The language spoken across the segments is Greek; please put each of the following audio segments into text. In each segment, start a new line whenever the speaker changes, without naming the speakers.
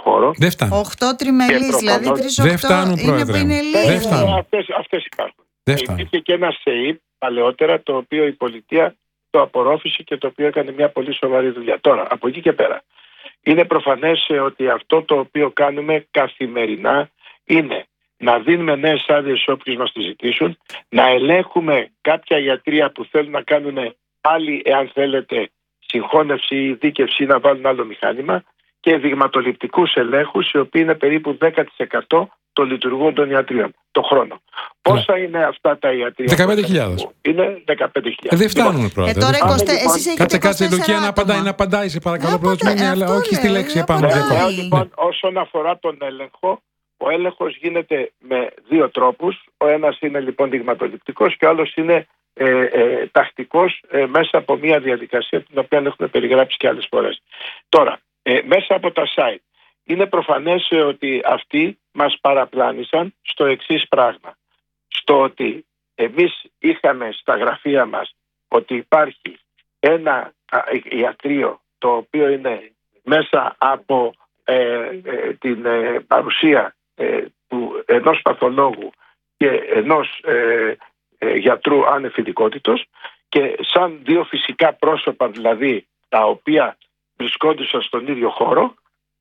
χώρο.
Δεν φτάνουν.
8 τριμελείς, δηλαδή 3-8
δεν φτάνουν, πρόεδρε.
είναι λίγοι.
Αυτές υπάρχουν.
Δεν φτάνουν.
Υπήρχε και ένα ΣΕΙΠ παλαιότερα, το οποίο η πολιτεία το απορρόφησε και το οποίο έκανε μια πολύ σοβαρή δουλειά. Τώρα, από εκεί και πέρα, είναι προφανές ότι αυτό το οποίο κάνουμε καθημερινά είναι να δίνουμε νέες άδειες σε όποιους μας τις ζητήσουν, να ελέγχουμε κάποια ιατρεία που θέλουν να κάνουν άλλη, εάν θέλετε, συγχώνευση ή δίκευση ή να βάλουν άλλο μηχάνημα, και δειγματοληπτικούς ελέγχους, οι οποίοι είναι περίπου 10% των λειτουργούντων ιατρίων το χρόνο. Πόσα είναι αυτά τα ιατρεία?
15.000.
Είναι 15.000.
Δεν φτάνουν, πρόεδρε.
Τώρα εσείς έχετε
Κάτσε,
24
Λουκία,
άτομα.
να απαντάει, σε παρακαλώ, πρόεδρε, αλλά όχι στη λέξη επάνω.
Λοιπόν, όσον αφορά τον έλεγχο, ο έλεγχος γίνεται με δύο τρόπους. Ο ένας είναι λοιπόν δειγματοληπτικός και ο άλλος είναι τακτικός, μέσα από μια διαδικασία την οποία έχουμε περιγράψει και άλλες φορές. Τώρα, μέσα από τα site είναι προφανές ότι αυτοί μας παραπλάνησαν στο εξής πράγμα. Στο ότι εμείς είχαμε στα γραφεία μας ότι υπάρχει ένα ιατρείο το οποίο είναι μέσα από την παρουσία ενός παθολόγου και ενός γιατρού ανεφιλικότητος, και σαν δύο φυσικά πρόσωπα δηλαδή, τα οποία βρισκόντουσαν στον ίδιο χώρο,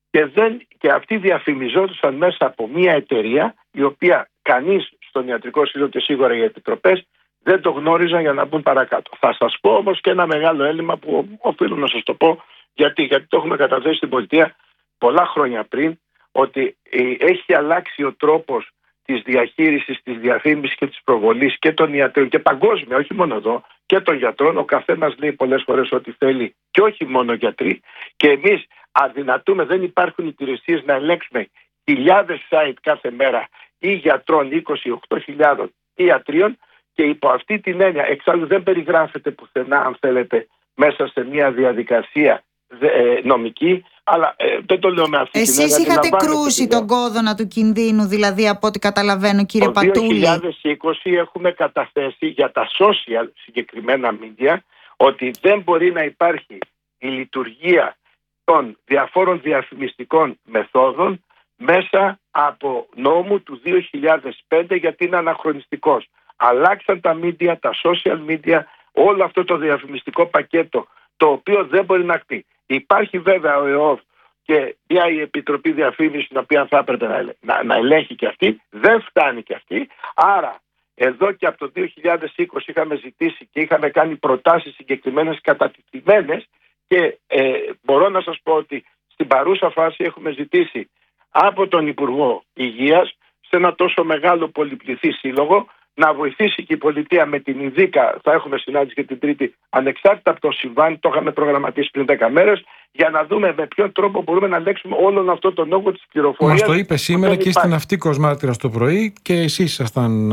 και αυτοί διαφημιζόντουσαν μέσα από μια εταιρεία η οποία κανείς στον ιατρικό σύλλογο και σίγουρα οι επιτροπές δεν το γνώριζαν για να μπουν παρακάτω. Θα σας πω όμως και ένα μεγάλο έλλειμμα που οφείλω να σας το πω, γιατί το έχουμε καταθέσει στην πολιτεία πολλά χρόνια πριν, ότι έχει αλλάξει ο τρόπος της διαχείρισης, της διαφήμισης και της προβολής και των ιατρών, και παγκόσμια, όχι μόνο εδώ, και των γιατρών. Ο καθένας λέει πολλές φορές ό,τι θέλει και όχι μόνο γιατροί, και εμείς αδυνατούμε, δεν υπάρχουν υπηρεσίες να ελέγξουμε χιλιάδες site κάθε μέρα ή γιατρών, 28.000 ιατρίων, και υπό αυτή την έννοια εξάλλου δεν περιγράφεται πουθενά, αν θέλετε, μέσα σε μια διαδικασία νομική, αλλά δεν το λέω με αυτή την έννοια.
Εσείς είχατε κρούσει τον κόδωνα του κινδύνου, δηλαδή, από ό,τι καταλαβαίνω, κύριε Πατούλη.
Το 2020 έχουμε καταθέσει για τα social συγκεκριμένα media ότι δεν μπορεί να υπάρχει η λειτουργία των διαφόρων διαφημιστικών μεθόδων μέσα από νόμου του 2005, γιατί είναι αναχρονιστικός. Αλλάξαν τα media, τα social media, όλο αυτό το διαφημιστικό πακέτο, το οποίο δεν μπορεί να κτεί. Υπάρχει βέβαια ο ΕΟΒ και μια η Επιτροπή Διαφήμισης, την οποία θα έπρεπε να ελέγχει και αυτή, δεν φτάνει και αυτή. Άρα εδώ και από το 2020 είχαμε ζητήσει και είχαμε κάνει προτάσεις συγκεκριμένες, κατατυπημένες, και μπορώ να σας πω ότι στην παρούσα φάση έχουμε ζητήσει από τον Υπουργό Υγείας, σε ένα τόσο μεγάλο πολυπληθή σύλλογο, να βοηθήσει και η πολιτεία με την ΙΔΙΚΑ. Θα έχουμε συνάντηση και την Τρίτη, ανεξάρτητα από το συμβάν, το είχαμε προγραμματίσει πριν 10 μέρες, για να δούμε με ποιον τρόπο μπορούμε να ελέγξουμε όλον αυτό τον όγκο της πληροφορίας.
Μας το είπε σήμερα και στην Ναυτίκος Μάρτυρας το πρωί, και εσείς ήσασταν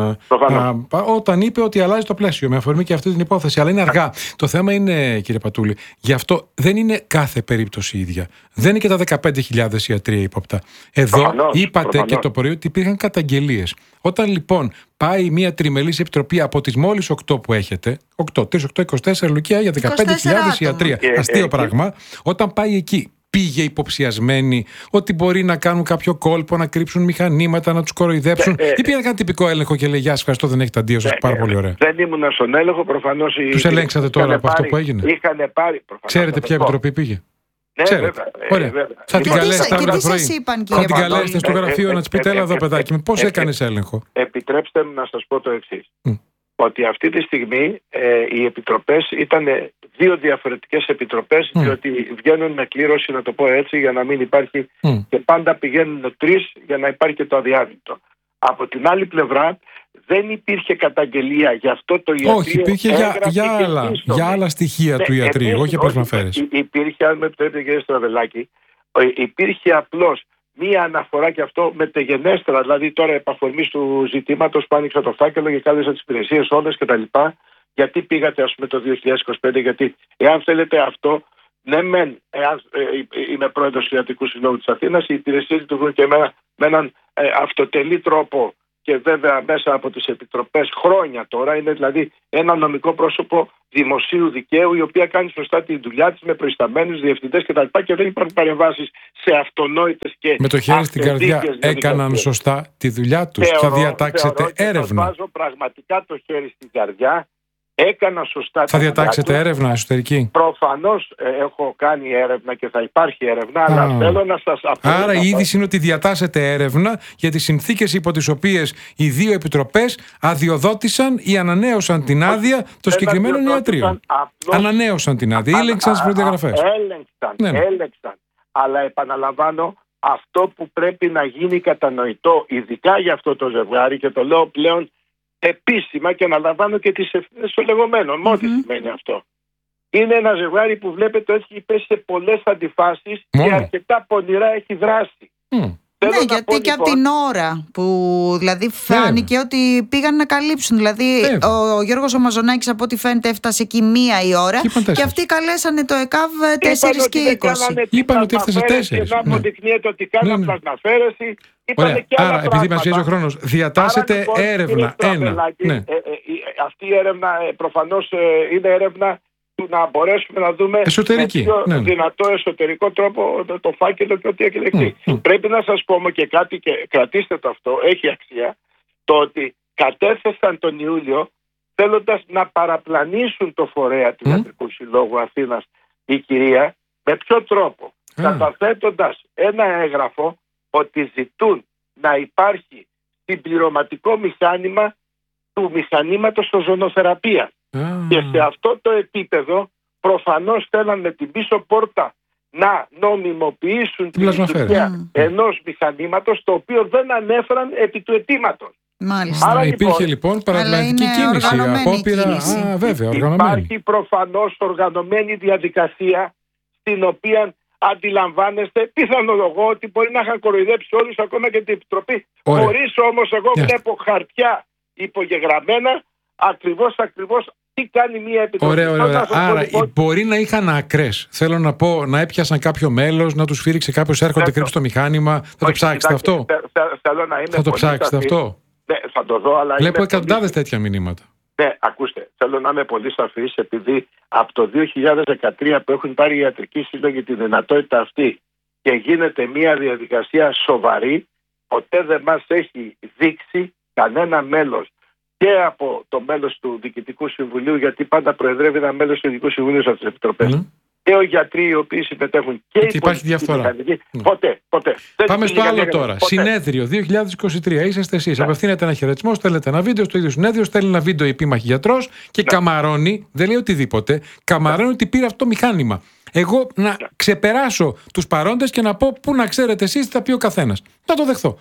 όταν είπε ότι αλλάζει το πλαίσιο με αφορμή και αυτή την υπόθεση. Αλλά είναι αργά. Το θέμα είναι, κύριε Πατούλη, γι' αυτό δεν είναι κάθε περίπτωση ίδια. Δεν είναι και τα 15.000 ιατρία ύποπτα. Εδώ είπατε και το πρωί ότι υπήρχαν καταγγελίες. Όταν λοιπόν πάει μια τριμελής επιτροπή από τις μόλις 8 που έχετε, 3-8-24 Λουκία, για 15.000 ιατρία, αστείο πράγμα, όταν πάει εκεί, πήγε υποψιασμένοι ότι μπορεί να κάνουν κάποιο κόλπο, να κρύψουν μηχανήματα, να τους κοροϊδέψουν, ή πήγαν ένα τυπικό έλεγχο και λέει γεια σας, ευχαριστώ, δεν έχετε αντίο σας, πάρα πολύ ωραία?
Δεν ήμουν στον έλεγχο, προφανώς.
Τους ελέγξατε τώρα από αυτό που έγινε?
Είχαν πάρει, προφανώς.
Ξέρετε ποια επιτροπή πήγε?
Ναι, βέβαια.
Ωραία. Θα την καλέσετε αύριο το πρωί. Θα την καλέσετε στο γραφείο να της πείτε, έλα εδώ παιδάκι μου, πώς έκανες έλεγχο?
Επιτρέψτε μου να σας πω το εξής. Ότι αυτή τη στιγμή οι επιτροπές ήταν δύο διαφορετικές επιτροπές, διότι βγαίνουν με κλήρωση, να το πω έτσι, για να μην υπάρχει, και πάντα πηγαίνουν τρεις για να υπάρχει και το αδιάδεικτο. Από την άλλη πλευρά δεν υπήρχε καταγγελία για αυτό το ιατρείο.
Όχι, υπήρχε για άλλα στοιχεία του ιατρείου, όχι απλώς μαφέρες.
Υπήρχε, αν με επιτρέπετε κύριε Στραβελάκη, υπήρχε απλώς μία αναφορά και αυτό μετεγενέστερα, δηλαδή τώρα επ' αφορμής του ζητήματος που άνοιξα το φάκελο και κάλεσα τις υπηρεσίες όλες κτλ. Γιατί πήγατε, ας πούμε, το 2025, γιατί εάν θέλετε αυτό, ναι, εάν είμαι πρόεδρος του Ιατρικού Συλλόγου της Αθήνας, οι υπηρεσίες λειτουργούν και με έναν αυτοτελή τρόπο και βέβαια μέσα από τις επιτροπές χρόνια τώρα. Είναι δηλαδή ένα νομικό πρόσωπο δημοσίου δικαίου, η οποία κάνει σωστά τη δουλειά της με προϊσταμένους διευθυντές κτλ. Και δεν υπάρχουν παρεμβάσεις σε αυτονόητες και
με το χέρι στην καρδιά έκαναν σωστά τη δουλειά τους. Θα διατάξετε έρευνα.
Βάζω πραγματικά το χέρι στην καρδιά. Έκανα σωστά.
Θα διατάξετε έρευνα εσωτερική?
Προφανώς έχω κάνει έρευνα και θα υπάρχει έρευνα, αλλά θέλω να σας αποδείξω.
Άρα η είδηση είναι ότι διατάσσετε έρευνα για τις συνθήκες υπό τις οποίες οι δύο επιτροπές αδειοδότησαν ή ανανέωσαν την άδεια των συγκεκριμένων ιατρίων. Ανανέωσαν την άδεια, ήλεγξαν τις προδιαγραφές.
Έλεξαν. Αλλά επαναλαμβάνω, αυτό που πρέπει να γίνει κατανοητό, ειδικά για αυτό το ζευγάρι, και το λέω πλέον επίσημα και αναλαμβάνω και τις ευθύνες των λεγόμενων. Ό,τι σημαίνει αυτό. Είναι ένα ζευγάρι που βλέπετε έχει πέσει σε πολλές αντιφάσεις και αρκετά πονηρά έχει δράσει.
Ναι, γιατί και από την ώρα που δηλαδή φάνηκε ότι πήγαν να καλύψουν. Δηλαδή ο Γιώργος ο Μαζονάκης, από ό,τι φαίνεται, έφτασε εκεί 1 η ώρα και αυτοί καλέσανε το ΕΚΑΒ 4 και 20.
Είπαν ότι έφτασε 4.
Και να αποδεικνύεται ότι κάναν πλασναφέρεση.
Άρα, επειδή μας πιέζει ο χρόνος, διατάσσετε έρευνα.
Αυτή η έρευνα προφανώς είναι έρευνα του να μπορέσουμε να δούμε
εσωτερική,
με δυνατό εσωτερικό τρόπο το φάκελο και ό,τι έχει λεχθεί. Πρέπει να σας πω και κάτι, και κρατήστε το αυτό, έχει αξία, το ότι κατέθεσαν τον Ιούλιο θέλοντας να παραπλανήσουν το φορέα του Ιατρικού Συλλόγου Αθήνας η κυρία. Με ποιο τρόπο? Καταθέτοντας ένα έγγραφο ότι ζητούν να υπάρχει συμπληρωματικό μηχάνημα του μηχανήματος οζονοθεραπείας. Και σε αυτό το επίπεδο προφανώς θέλαν με την πίσω πόρτα να νομιμοποιήσουν τη λειτουργία ενός μηχανήματος, το οποίο δεν ανέφεραν επί του αιτήματος.
Μάλιστα.
Άρα υπήρχε λοιπόν παραπλανητική κίνηση, απόπειρα. Βέβαια,
υπάρχει προφανώς οργανωμένη διαδικασία, στην οποία αντιλαμβάνεστε, πιθανολογώ ότι μπορεί να είχαν κοροϊδέψει όλους, ακόμα και την Επιτροπή, χωρίς όμως εγώ βλέπω χαρτιά υπογεγραμμένα ακριβώς τι κάνει μια Επιτροπή.
Ωραία. Άρα μπορεί να είχαν άκρες. Θέλω να πω, να έπιασαν κάποιο μέλος, να τους φύριξε κάποιος, έρχονται κρύψει το μηχάνημα. Θα το ψάξετε αυτό?
Θέλω να είμαι
θα το ψάξετε αυτό?
Ναι, θα το δω, αλλά
βλέπω εκατοντάδες τέτοια μηνύματα.
Ναι, ακούστε, θέλω να είμαι πολύ σαφής, επειδή από το 2013 που έχουν πάρει οι ιατρικοί σύλλογοι τη δυνατότητα αυτή και γίνεται μια διαδικασία σοβαρή, ποτέ δεν μας έχει δείξει κανένα μέλος, και από το μέλος του Διοικητικού Συμβουλίου, γιατί πάντα προεδρεύει ένα μέλος του Διοικητικού Συμβουλίου σε αυτές τις επιτροπές, και οι γιατροί οι οποίοι συμμετέχουν και οι
υπάρχει διαφορά.
Ποτέ.
Πάμε στο άλλο τώρα. Συνέδριο 2023. Είσαστε εσείς. Απευθύνεται ένα χαιρετισμό, στέλνετε ένα βίντεο στο ίδιο συνέδριο, στέλνει ένα βίντεο η επίμαχη γιατρός και καμαρώνει, δεν λέει οτιδήποτε, καμαρώνει ότι πήρε αυτό το μηχάνημα. Εγώ να ξεπεράσω τους παρόντες και να πω πού να ξέρετε εσείς τι θα πει ο καθένας. Να το δεχθώ.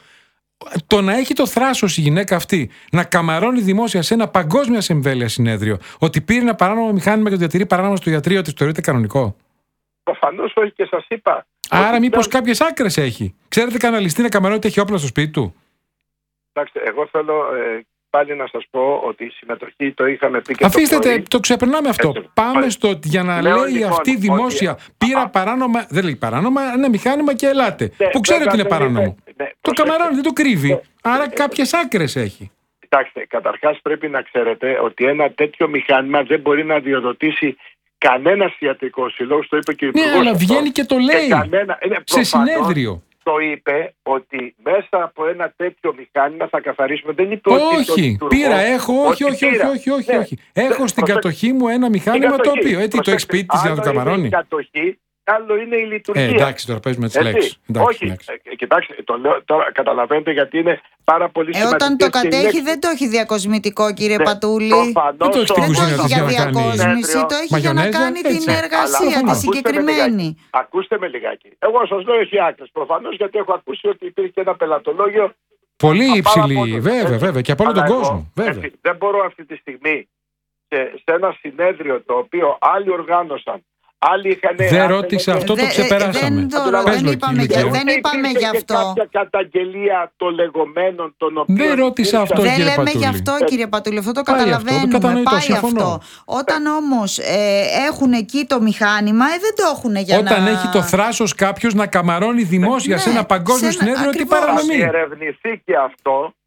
Το να έχει το θράσος η γυναίκα αυτή να καμαρώνει δημόσια σε ένα παγκόσμια εμβέλεια συνέδριο ότι πήρε ένα παράνομο μηχάνημα και το διατηρεί παράνομα στο ιατρείο, της θεωρείται κανονικό?
Προφανώς όχι, και σας είπα.
Άρα μήπως κάποιες άκρες έχει? Ξέρετε κανένα ληστή να καμαρώνει ότι έχει όπλα στο σπίτι του?
Εντάξει, εγώ θέλω πάλι να σας πω ότι η συμμετοχή το είχαμε πει και
αφήστε, το ξεπερνάμε αυτό. Πάμε στο ότι για να λέει αυτή δημόσια πήρα παράνομα, δεν λέει παράνομα, ένα μηχάνημα και ελάτε. Που ξέρει ότι είναι παράνομο. Το καμαρώνει, δεν το κρύβει. Άρα κάποιες άκρες έχει.
Κοιτάξτε, καταρχάς πρέπει να ξέρετε ότι ένα τέτοιο μηχάνημα δεν μπορεί να αδειοδοτήσει κανένας ιατρικός σύλλογος. Το είπε και ο Υπουργός.
Ναι, αλλά βγαίνει και το λέει σε συνέδριο.
Το είπε ότι μέσα από ένα τέτοιο μηχάνημα θα καθαρίσουμε. Δεν είπε
όχι, πήρα, έχω, όχι. Έχω στην κατοχή μου ένα μηχάνημα το οποίο το έχει σπίτι της για να το καμαρώνει.
Άλλο είναι η λειτουργία.
Εντάξει, τώρα παίζουμε τις λέξεις.
Όχι, κοιτάξτε, το λέω τώρα, καταλαβαίνετε, γιατί είναι πάρα πολύ σημαντικό.
Όταν το κατέχει δεν το έχει διακοσμητικό, κύριε Πατούλη.
Δεν το έχει στην κουζίνα του για να
διακόσμηση, το έχει για να κάνει την εργασία τη συγκεκριμένη.
Ακούστε με λιγάκι. Εγώ σας λέω έχει άκρες. Προφανώς, γιατί έχω ακούσει ότι υπήρχε ένα πελατολόγιο
πολύ υψηλή, βέβαια, και από όλο τον κόσμο.
Δεν μπορώ αυτή τη στιγμή σε ένα συνέδριο το οποίο άλλοι οργάνωσαν.
Δεν ρώτησα αυτό, το ξεπεράσαμε.
Δεν είπαμε γι' αυτό.
Κάποια καταγγελία των λεγόμενων των οποίων.
Δεν ρώτησα αυτό,
δεν
κύριε
λέμε
Πατούλη.
γι' αυτό, κύριε Πατούλη. Αυτό το καταλαβαίνουμε. Πάει αυτό. Όταν όμως έχουν εκεί το μηχάνημα, δεν το έχουν για να.
Όταν έχει το θράσος κάποιος να καμαρώνει δημόσια σε ένα παγκόσμιο συνέδριο, τι παρανομεί.
Θα διερευνηθεί και αυτό.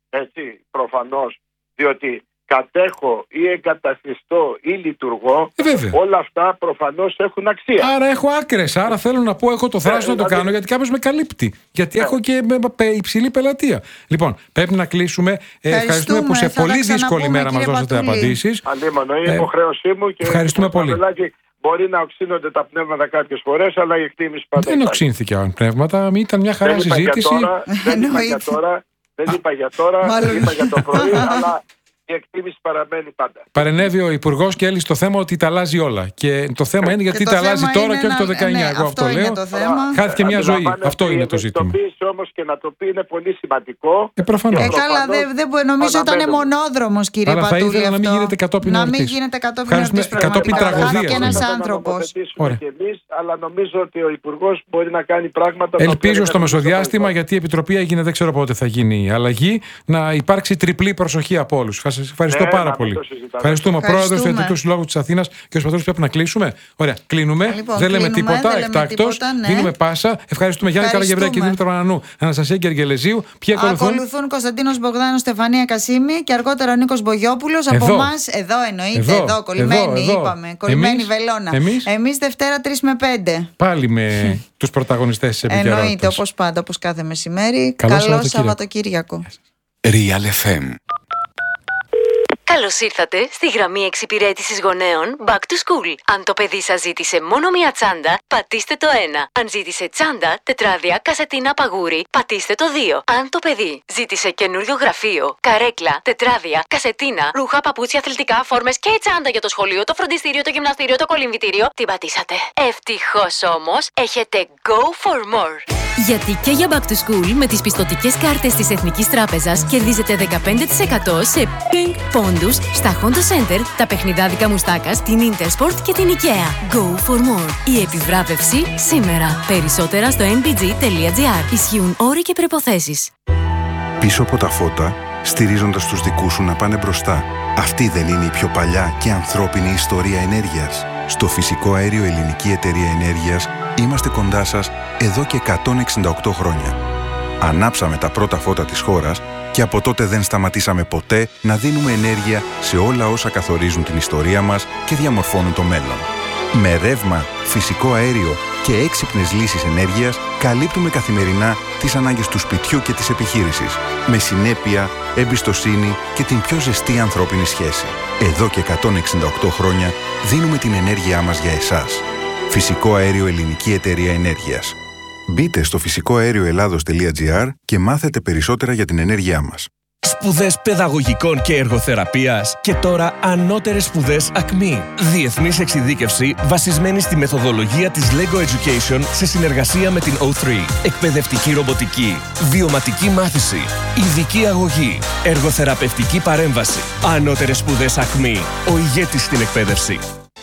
έτσι, προφανώς, διότι κατέχω ή εγκαταστηστώ ή λειτουργώ, όλα αυτά προφανώς έχουν αξία.
Άρα έχω άκρες, άρα θέλω να πω, έχω το θράσος να το κάνω, γιατί κάποιος με καλύπτει. Γιατί έχω και υψηλή πελατεία. Λοιπόν, πρέπει να κλείσουμε. Ευχαριστούμε που σε πολύ δύσκολη μέρα μας δώσατε απαντήσεις.
Αντίμονο, είναι υποχρέωσή μου και
ευχαριστούμε πολύ.
Μπορεί να οξύνονται τα πνεύματα κάποιες φορές, αλλά η εκτίμηση πάντα.
Δεν οξύνθηκε πνεύματα, ήταν μια χαρά συζήτηση.
Δεν είπα για τώρα, είπα για το πρωί, αλλά η εκτίμηση παραμένει πάντα.
Παρενέβη ο Υπουργός και έλυσε το θέμα ότι τα αλλάζει όλα. Και το θέμα είναι γιατί τα αλλάζει τώρα και όχι το 19. Εγώ αυτό λέω. Χάθηκε μια ζωή. Αυτό είναι το ζήτημα.
Η ευαισθητοποίηση όμως και να το πει είναι πολύ σημαντικό.
Προφανώς.
Καλά, δεν νομίζω ότι ήταν μονόδρομος, κύριε Πατούλη.
Αλλά θα ήθελα να μην γίνεται κατόπιν
εορτής. Να μην γίνεται κατόπιν
τραγωδίας.
Και ένας άνθρωπος.
Αλλά νομίζω ότι ο Υπουργός μπορεί να κάνει πράγματα.
Ελπίζω στο μεσοδιάστημα, γιατί η Επιτροπή έγινε, δεν ξέρω πότε θα γίνει η αλλαγή, να υπάρξει τριπλή προσοχή από όλους. Σας ευχαριστώ πάρα πολύ. Ευχαριστούμε. Ο Πρόεδρος του Ιατρικού Συλλόγου της Αθήνας και ο Πατούλης, πρέπει να κλείσουμε. Ωραία, κλείνουμε. Δεν λέμε τίποτα. Εκτάκτος. Δίνουμε πάσα. Ευχαριστούμε Γιάννη Καραγευρέα και Δήμητρα Βανανού, Αναστασία Γεργελεζίου. Ποιοι
ακολουθούν Κωνσταντίνος Μπογδάνος, Στεφανία Κασίμη και αργότερα ο Νίκος Μπογιόπουλος. Από εμάς, εδώ εννοείται, εδώ κολλημένοι είπαμε. Κολλημένοι βελόνα. Εμείς Δευτέρα 3 με 5.
Πάλι με τους πρωταγωνιστές της επικαιρότητας.
Εννοείται, όπως πάντα, όπως κάθε μεσημέρι. Καλό Σαββατοκύριακο.
Real FM.
Καλώς ήρθατε στη γραμμή εξυπηρέτησης γονέων Back to School. Αν το παιδί σας ζήτησε μόνο μία τσάντα, πατήστε το 1. Αν ζήτησε τσάντα, τετράδια, κασετίνα, παγούρι, πατήστε το 2. Αν το παιδί ζήτησε καινούριο γραφείο, καρέκλα, τετράδια, κασετίνα, ρούχα, παπούτσια, αθλητικά, φόρμες και τσάντα για το σχολείο, το φροντιστήριο, το γυμναστήριο, το κολυμβητήριο, την πατήσατε. Ευτυχώς όμως, έχετε Go for More.
Γιατί και για Back to School με τις πιστωτικές κάρτες της Εθνικής Τράπεζας κερδίζετε 15% σε ping πόντους στα Honda Center, τα παιχνιδάδικα Μουστάκας, την Intersport και την IKEA. Go for more. Η επιβράβευση σήμερα. Περισσότερα στο nbg.gr. Ισχύουν όροι και προϋποθέσεις.
Πίσω από τα φώτα, στηρίζοντας τους δικούς σου να πάνε μπροστά. Αυτή δεν είναι η πιο παλιά και ανθρώπινη ιστορία ενέργειας? Στο Φυσικό Αέριο Ελληνική Εταιρεία Ενέργειας είμαστε κοντά σας εδώ και 168 χρόνια. Ανάψαμε τα πρώτα φώτα της χώρας και από τότε δεν σταματήσαμε ποτέ να δίνουμε ενέργεια σε όλα όσα καθορίζουν την ιστορία μας και διαμορφώνουν το μέλλον. Με ρεύμα, φυσικό αέριο και έξυπνες λύσεις ενέργειας καλύπτουμε καθημερινά τις ανάγκες του σπιτιού και της επιχείρησης. Με συνέπεια, εμπιστοσύνη και την πιο ζεστή ανθρώπινη σχέση. Εδώ και 168 χρόνια δίνουμε την ενέργειά μας για εσάς. Φυσικό Αέριο Ελληνική Εταιρεία Ενέργειας. Μπείτε στο φυσικοαέρioελλάδος.gr και μάθετε περισσότερα για την ενέργειά μας.
Σπουδές παιδαγωγικών και εργοθεραπείας και τώρα ανώτερες σπουδές ΑΚΜΗ. Διεθνής εξειδίκευση βασισμένη στη μεθοδολογία της LEGO Education σε συνεργασία με την O3. Εκπαιδευτική ρομποτική, βιωματική μάθηση, ειδική αγωγή, εργοθεραπευτική παρέμβαση. Ανώτερες σπουδές ΑΚΜΗ. Ο ηγέτης στην εκπαίδευση.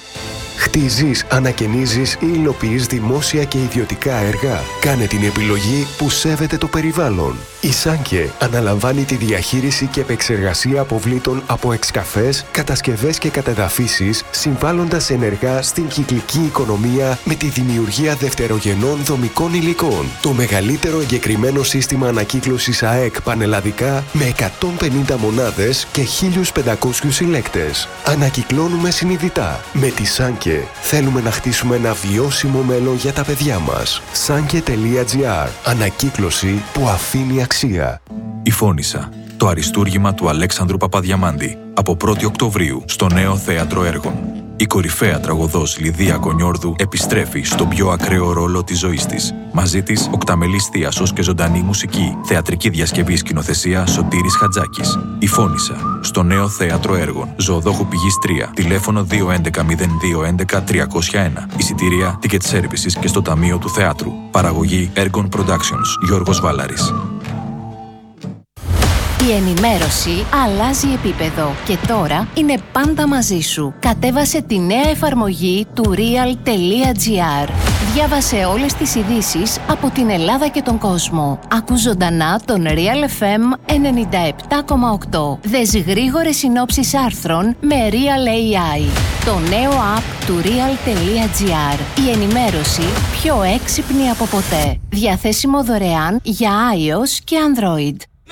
Χτίζεις, ανακαινίζεις ή υλοποιείς δημόσια και ιδιωτικά έργα? Κάνε την επιλογή που σέβεται το περιβάλλον. Η Σάνκε αναλαμβάνει τη διαχείριση και επεξεργασία αποβλήτων από εξκαφές, κατασκευές και κατεδαφίσεις, συμβάλλοντας ενεργά στην κυκλική οικονομία με τη δημιουργία δευτερογενών δομικών υλικών. Το μεγαλύτερο εγκεκριμένο σύστημα ανακύκλωσης ΑΕΚ πανελλαδικά με 150 μονάδες και 1.500 συλλέκτες. Ανακυκλώνουμε συνειδητά. Με τη Σάνκε θέλουμε να χτίσουμε ένα βιώσιμο μέλλον για τα παιδιά μας. Sanke.gr. Ανακύκλωση που αφήνει αξία.
Η Φώνισσα. Το αριστούργημα του Αλέξανδρου Παπαδιαμάντη. Από 1η Οκτωβρίου στο νέο Θέατρο Έργων. Η κορυφαία τραγωδός Λιδία Κονιόρδου επιστρέφει στον πιο ακραίο ρόλο της ζωής της. Μαζί της, οκταμελής θίασος και ζωντανή μουσική. Θεατρική διασκευή σκηνοθεσία Σωτήρης Χατζάκης. Η Φώνισσα. Στο νέο Θέατρο Έργων. Ζωοδόχου Πηγής 3. Τηλέφωνο 211-0211-301. Εισιτήρια, ticket services και στο Ταμείο του Θεάτρου. Παραγωγή Έργων Productions. Γιώργος Βάλαρης.
Η ενημέρωση αλλάζει επίπεδο και τώρα είναι πάντα μαζί σου. Κατέβασε τη νέα εφαρμογή του real.gr. Διάβασε όλες τις ειδήσεις από την Ελλάδα και τον κόσμο. Ακού ζωντανά τον Real FM 97,8. Δες γρήγορες συνόψεις άρθρων με Real AI. Το νέο app του real.gr. Η ενημέρωση πιο έξυπνη από ποτέ. Διαθέσιμο δωρεάν για iOS και Android.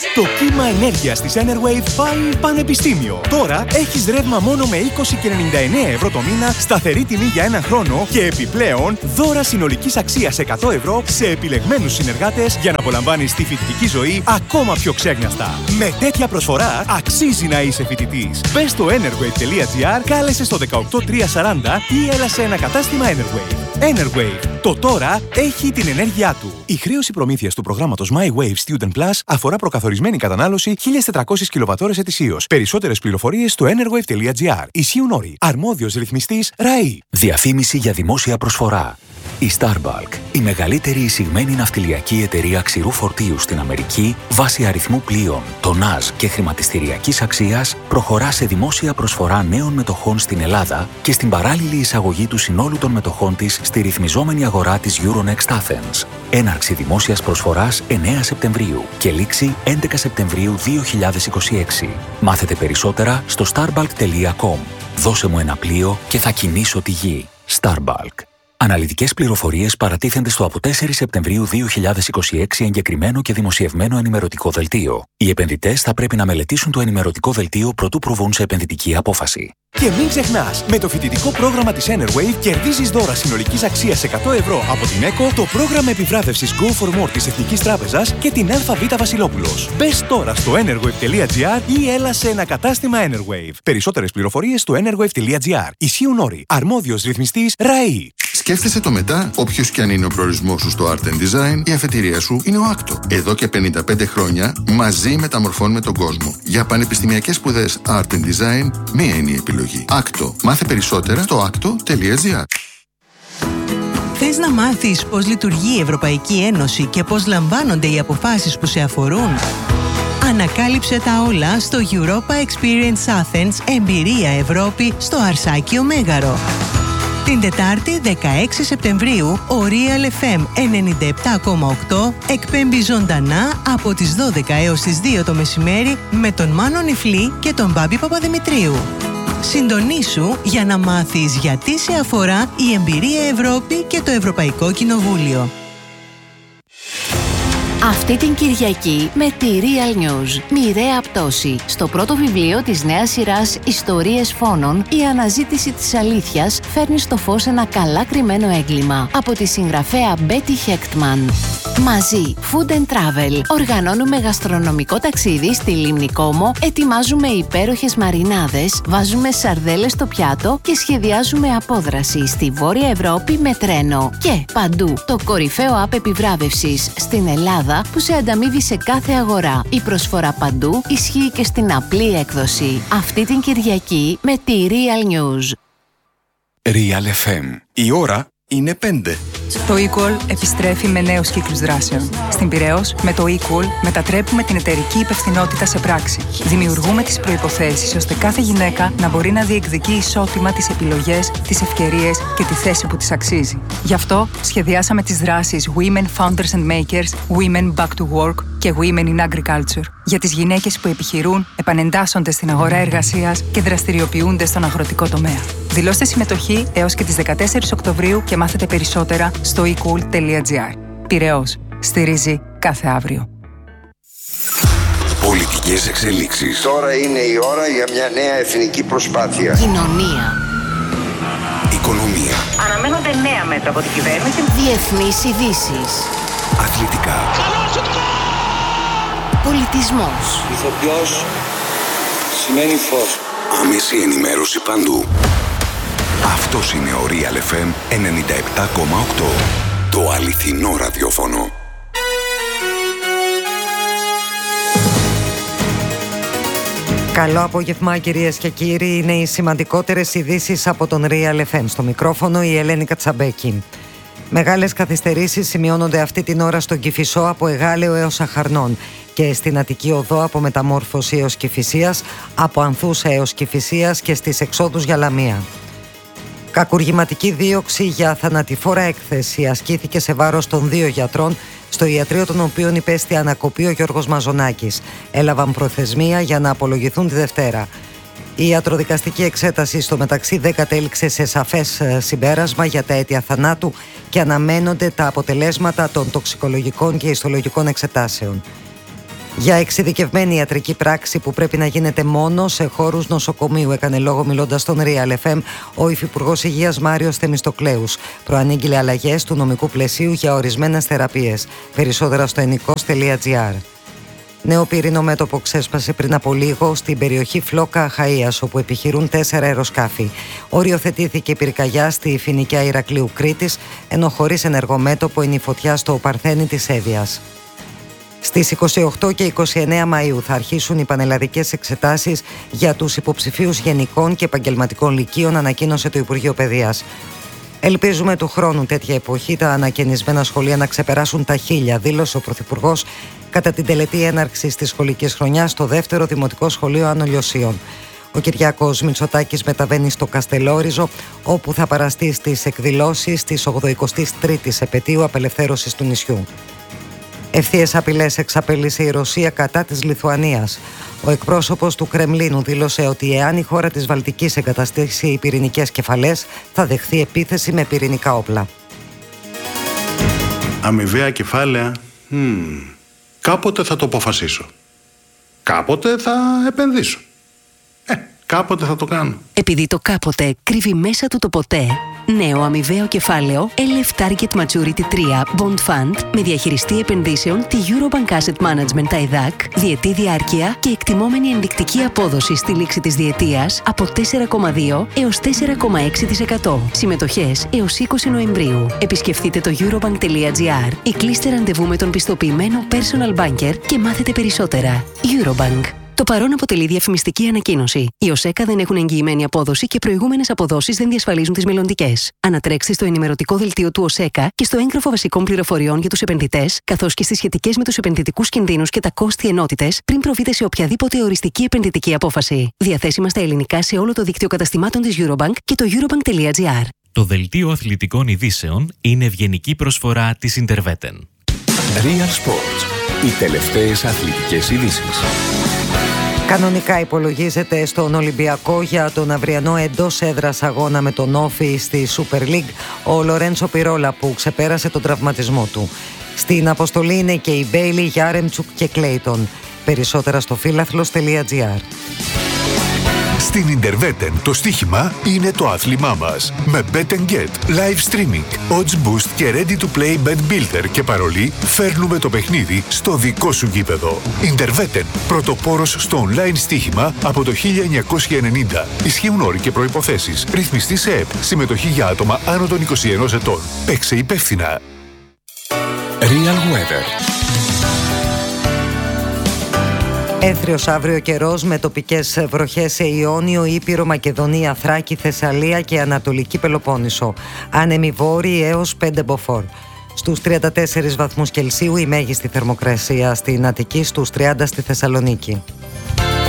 Το κύμα ενέργειας της Enerwave πάει πανεπιστήμιο. Τώρα έχεις ρεύμα μόνο με 20,99 ευρώ το μήνα, σταθερή τιμή για ένα χρόνο και επιπλέον δώρα συνολικής αξίας 100 ευρώ σε επιλεγμένους συνεργάτες για να απολαμβάνεις τη φοιτητική ζωή ακόμα πιο ξέγνιαστα. Με τέτοια προσφορά αξίζει να είσαι φοιτητής. Μπες στο enerwave.gr, κάλεσε στο 18340 ή έλα σε ένα κατάστημα Enerwave. Enerwave. Το τώρα έχει την ενέργειά του. Η χρέωση προμήθειας του προγράμματος MyWave Student Plus αφορά προκαθορισμένη κατανάλωση 1.400 κιλοβατώρες ετησίως. Περισσότερες πληροφορίες στο enerwave.gr. Ισχύουν όροι. Αρμόδιος ρυθμιστής ΡΑΗ.
Διαφήμιση για δημόσια προσφορά. Η Starbulk, η μεγαλύτερη εισηγμένη ναυτιλιακή εταιρεία ξηρού φορτίου στην Αμερική, βάσει αριθμού πλοίων, τονάζ και χρηματιστηριακής αξίας, προχωρά σε δημόσια προσφορά νέων μετοχών στην Ελλάδα και στην παράλληλη εισαγωγή του συνόλου των μετοχών της στη ρυθμιζόμενη αγορά της Euronext Athens. Έναρξη δημόσιας προσφοράς 9 Σεπτεμβρίου και λήξη 11 Σεπτεμβρίου 2026. Μάθετε περισσότερα στο starbulk.com. Δώσε μου ένα πλοίο και θα κινήσω τη γη. Starbulk. Αναλυτικές πληροφορίες παρατίθενται στο από 4 Σεπτεμβρίου 2026 εγκεκριμένο και δημοσιευμένο ενημερωτικό δελτίο. Οι επενδυτές θα πρέπει να μελετήσουν το ενημερωτικό δελτίο προτού προβούν σε επενδυτική απόφαση.
Και μην ξεχνάς, με το φοιτητικό πρόγραμμα της Enerwave κερδίζεις δώρα συνολικής αξίας 100 ευρώ από την ΕΚΟ, το πρόγραμμα επιβράβευσης Go for More της Εθνικής Τράπεζας και την ΑΒ Βασιλόπουλος. Μπες τώρα στο enerwave.gr ή έλα σε ένα κατάστημα Enerwave. Περισσότερες πληροφορίες στο enerwave.gr. Ισχύουν όροι. Αρμόδιος ρυθμιστής ΡΑΗ.
Σκέφτεσαι το μετά, όποιος και αν είναι ο προορισμός σου στο Art Design, η αφετηρία σου είναι ο Άκτο. Εδώ και 55 χρόνια μαζί μεταμορφώνουμε τον κόσμο. Για πανεπιστημιακές σπουδές Art Design, μία είναι η επιλογή. Άκτο. Μάθε περισσότερα στο akto.gr.
Θες να μάθεις πώς λειτουργεί η Ευρωπαϊκή Ένωση και πώς λαμβάνονται οι αποφάσεις που σε αφορούν? Ανακάλυψε τα όλα στο Europa Experience Athens Εμπειρία Ευρώπη στο Αρσάκιο Μέγαρο. Την Τετάρτη 16 Σεπτεμβρίου ο Real FM 97,8 εκπέμπει ζωντανά από τις 12 έως τις 2 το μεσημέρι με τον Μάνο Νιφλή και τον Μπάμπη Παπαδημητρίου. Συντονίσου για να μάθεις γιατί σε αφορά η Εμπειρία Ευρώπη και το Ευρωπαϊκό Κοινοβούλιο.
Αυτή την Κυριακή με τη Real News, μοιραία πτώση. Στο πρώτο βιβλίο της νέας σειράς «Ιστορίες φόνων», η αναζήτηση της αλήθειας φέρνει στο φως ένα καλά κρυμμένο έγκλημα από τη συγγραφέα Betty Hechtman. Μαζί, Food and Travel, οργανώνουμε γαστρονομικό ταξίδι στη Λίμνη Κόμο, ετοιμάζουμε υπέροχες μαρινάδες, βάζουμε σαρδέλες στο πιάτο και σχεδιάζουμε απόδραση στη Βόρεια Ευρώπη με τρένο. Και παντού, το κορυφαίο app επιβράβευσης στην Ελλάδα που σε ανταμείβει σε κάθε αγορά. Η προσφορά παντού ισχύει και στην απλή έκδοση. Αυτή την Κυριακή με τη Real News.
Real FM. Η ώρα είναι 5.
Το eCall επιστρέφει με νέους κύκλους δράσεων. Στην Πειραιώς, με το eCall μετατρέπουμε την εταιρική υπευθυνότητα σε πράξη. Δημιουργούμε τις προϋποθέσεις ώστε κάθε γυναίκα να μπορεί να διεκδικεί ισότιμα τις επιλογές, τις ευκαιρίες και τη θέση που της αξίζει. Γι' αυτό σχεδιάσαμε τις δράσεις Women Founders and Makers, Women Back to Work και Women in Agriculture για τις γυναίκες που επιχειρούν, επανεντάσσονται στην αγορά εργασίας και δραστηριοποιούνται στον αγροτικό τομέα. Δηλώστε συμμετοχή έως και τις 14 Οκτωβρίου και μάθετε περισσότερα στο ecool.gr. Πειραιώς. Στηρίζει κάθε αύριο.
Πολιτικές εξελίξεις. Τώρα είναι η ώρα για μια νέα εθνική προσπάθεια.
Κοινωνία.
Οικονομία.
Αναμένονται νέα μέτρα από την κυβέρνηση. Διεθνείς ειδήσεις.
Αθλητικά.
Πολιτισμός.
Ηθοποιός σημαίνει φως.
Άμεση ενημέρωση παντού. Αυτός είναι ο Real FM 97,8. Το αληθινό ραδιόφωνο.
Καλό απόγευμα κυρίες και κύριοι. Είναι οι σημαντικότερες ειδήσεις από τον Real FM. Στο μικρόφωνο η Ελένη Κατσαμπέκη. Μεγάλες καθυστερήσεις σημειώνονται αυτή την ώρα στον Κηφισό από Εγάλεο έως Αχαρνών και στην Αττική Οδό από Μεταμόρφωση έως Κηφισίας, από Ανθούσα έως Κηφισίας και στις εξόδους για Λαμία. Κακουργηματική δίωξη για θανατηφόρα έκθεση ασκήθηκε σε βάρος των 2 γιατρών στο ιατρείο των οποίων υπέστη ανακοπή ο Γιώργος Μαζονάκης. Έλαβαν προθεσμία για να απολογηθούν τη Δευτέρα. Η ιατροδικαστική εξέταση στο μεταξύ δεν κατέληξε σε σαφές συμπέρασμα για τα αίτια θανάτου και αναμένονται τα αποτελέσματα των τοξικολογικών και ιστολογικών εξετάσεων. Για εξειδικευμένη ιατρική πράξη που πρέπει να γίνεται μόνο σε χώρους νοσοκομείου, έκανε λόγο μιλώντας στον Real FM ο Υφυπουργός Υγείας Μάριος Θεμιστοκλέους. Προανήγγειλε αλλαγές του νομικού πλαισίου για ορισμένες θεραπείες. Περισσότερα στο ενικός.gr. Νέο πυρήνο μέτωπο ξέσπασε πριν από λίγο στην περιοχή Φλόκα Αχαΐας, όπου επιχειρούν 4 αεροσκάφη. Οριοθετήθηκε η πυρκαγιά στη Φοινικιά Ηρακλείου Κρήτης, ενώ χωρίς ενεργομέτωπο είναι η φωτιά στο Παρθένη της Εύβοιας. Στις 28 και 29 Μαΐου θα αρχίσουν οι πανελλαδικές εξετάσεις για τους υποψηφίους γενικών και επαγγελματικών λυκείων, ανακοίνωσε το Υπουργείο Παιδείας. Ελπίζουμε του χρόνου τέτοια εποχή τα ανακαινισμένα σχολεία να ξεπεράσουν τα 1000, δήλωσε ο Πρωθυπουργός κατά την τελετή έναρξης της σχολικής χρονιάς στο δεύτερο Δημοτικό Σχολείο Άνω Λιωσίων. Ο Κυριάκος Μητσοτάκης μεταβαίνει στο Καστελόριζο, όπου θα παραστεί στις εκδηλώσεις της 83ης επετείου απελευθέρωσης του νησιού. Ευθείες απειλές εξαπέλυσε η Ρωσία κατά της Λιθουανίας. Ο εκπρόσωπος του Κρεμλίνου δήλωσε ότι εάν η χώρα της Βαλτικής εγκαταστήσει πυρηνικές κεφαλές, θα δεχθεί επίθεση με πυρηνικά όπλα.
Αμοιβαία κεφάλαια. Κάποτε θα το αποφασίσω. Κάποτε θα επενδύσω. Κάποτε θα το κάνω.
Επειδή το κάποτε κρύβει μέσα του το ποτέ, νέο αμοιβαίο κεφάλαιο LF Target Maturity 3 Bond Fund με διαχειριστή επενδύσεων τη Eurobank Asset Management TAIDAC, διετή διάρκεια και εκτιμόμενη ενδεικτική απόδοση στη λήξη της διετίας από 4,2 έως 4,6%. Συμμετοχές έως 20 Νοεμβρίου. Επισκεφτείτε το eurobank.gr ή κλείστε ραντεβού με τον πιστοποιημένο personal banker και μάθετε περισσότερα. Eurobank. Το παρόν αποτελεί διαφημιστική ανακοίνωση. Οι ΟΣΕΚΑ δεν έχουν εγγυημένη απόδοση και προηγούμενες αποδόσεις δεν διασφαλίζουν τις μελλοντικές. Ανατρέξτε στο ενημερωτικό δελτίο του ΟΣΕΚΑ και στο έγγραφο βασικών πληροφοριών για τους επενδυτές, καθώς και στις σχετικές με τους επενδυτικούς κινδύνους και τα κόστη ενότητες, πριν προβείτε σε οποιαδήποτε οριστική επενδυτική απόφαση. Διαθέσιμα στα ελληνικά σε όλο το δίκτυο καταστημάτων της Eurobank και το eurobank.gr.
Το δελτίο αθλητικών ειδήσεων είναι ευγενική προσφορά της Interveten.
Real Sports. Οι τελευταίες αθλητικές ειδήσεις.
Κανονικά υπολογίζεται στον Ολυμπιακό για τον αυριανό εντός έδρας αγώνα με τον Όφι στη Super League ο Λορέντσο Πιρόλα, που ξεπέρασε τον τραυματισμό του. Στην αποστολή είναι και οι Μπέιλι, Γιάρεμτσουκ και Κλέιτον. Περισσότερα στο φύλαθλος.gr.
Στην Interveten το στοίχημα είναι το άθλημά μας. Με Bet & Get, live streaming, odds boost και ready to play bet builder και παρολί, φέρνουμε το παιχνίδι στο δικό σου γήπεδο. Interveten, πρωτοπόρος στο online στοίχημα από το 1990. Ισχύουν όροι και προϋποθέσεις. Ρυθμιστή σε ΕΠ. Συμμετοχή για άτομα άνω των 21 ετών. Παίξε υπεύθυνα.
Real Weather.
Έθριος αύριο καιρός με τοπικές βροχές σε Ιόνιο, Ήπειρο, Μακεδονία, Θράκη, Θεσσαλία και Ανατολική Πελοπόννησο. Άνεμοι βόρειοι έως 5 μποφόρ. Στους 34 βαθμούς Κελσίου η μέγιστη θερμοκρασία στην Αττική, στους 30 στη Θεσσαλονίκη.